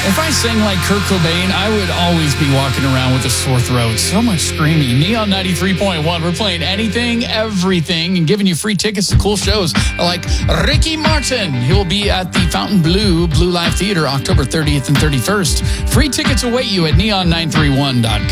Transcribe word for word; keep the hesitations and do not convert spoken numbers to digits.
If I sang like Kurt Cobain, I would always be walking around with a sore throat. So much screaming. Neon ninety-three point one. We're playing anything, everything, and giving you free tickets to cool shows like Ricky Martin. He'll be at the Fountain Blue Blue Live Theater October thirtieth and thirty-first. Free tickets await you at neon nine three one dot com.